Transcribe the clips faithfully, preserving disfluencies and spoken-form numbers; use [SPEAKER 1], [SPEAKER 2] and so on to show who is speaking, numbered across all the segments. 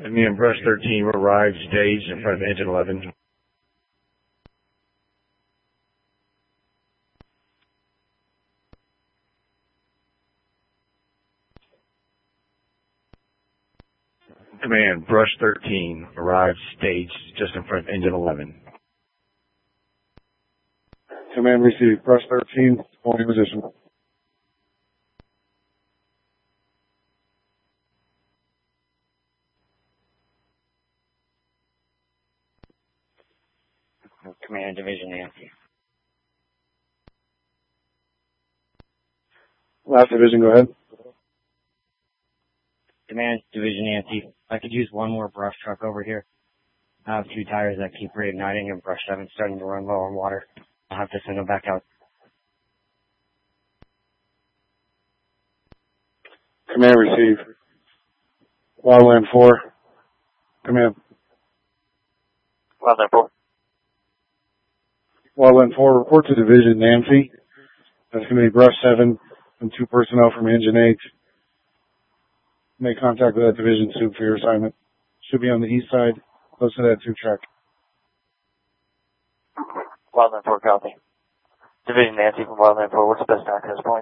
[SPEAKER 1] Me and Brush thirteen will arrive staged in front of engine eleven. Command, Brush thirteen arrives staged just in front of engine eleven.
[SPEAKER 2] Command received. Brush thirteen, holding position.
[SPEAKER 3] Command, Division Nancy.
[SPEAKER 2] Last division, go ahead.
[SPEAKER 3] Command, Division Nancy. I could use one more brush truck over here. I have two tires that keep reigniting and brush seven starting to run low on water. I'll have to send them back out.
[SPEAKER 2] Command received. Wildland four. Command.
[SPEAKER 3] Wildland four.
[SPEAKER 2] Wildland four, report to Division Nancy. That's going to be Brush seven and two personnel from Engine eight. Make contact with that Division Soup for your assignment. Should be on the east side, close to that tube track.
[SPEAKER 3] Wildland four, copy. Division Nancy from Wildland four, what's the best access point?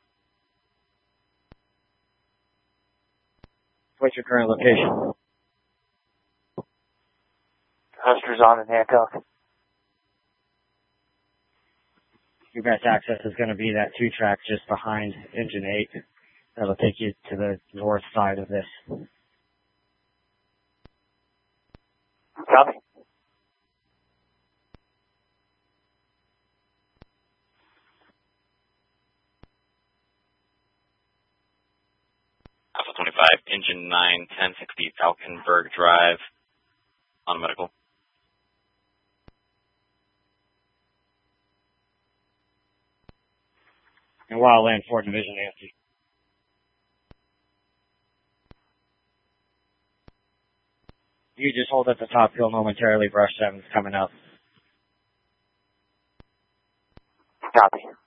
[SPEAKER 3] What's your current location? Huster's on in Hancock. Your best access is going to be that two track just behind engine eight. That'll take you to the north side of this. Copy.
[SPEAKER 4] Alpha twenty-five, engine nine, ten sixty Falkenberg Drive, on medical.
[SPEAKER 3] And Wildland four, Division Nancy. You just hold at the top hill momentarily, Brush seven's coming up.
[SPEAKER 5] Copy.